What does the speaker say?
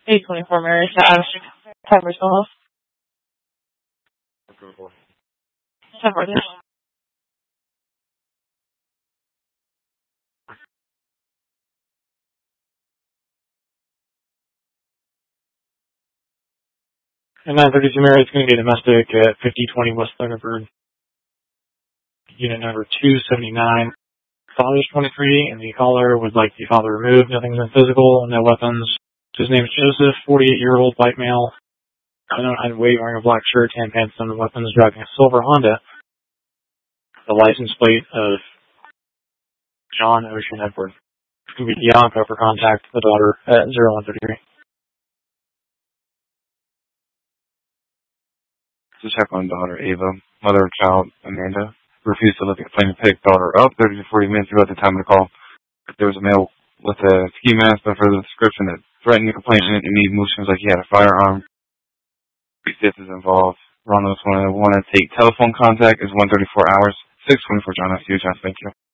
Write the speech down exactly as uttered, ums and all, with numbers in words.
eight twenty-four Mary, status. Timer still off. ten four. And nine thirty-two Mary, it's going to be domestic at fifty twenty West Thunderbird. Unit number two seventy-nine. Father's twenty-three, and the caller would like the father removed. Nothing's been physical, no weapons. His name is Joseph, forty-eight-year-old white male. Unknown height and weight, wearing a black shirt, tan pants, and weapons, driving a silver Honda. The license plate of John Ocean Edward. It's going to be Bianca for contact, the daughter, at zero one thirty-three. To check on daughter Ava, mother of child Amanda. Refused to look at plane and pick daughter up thirty to forty minutes ago at the time of the call. There was a male with a ski mask, but further description that threatened the complainant and made motions like he had a firearm. Three fifths is involved. Ronald's want to want to take telephone contact is one thirty-four hours. six twenty-four John F. Thank you.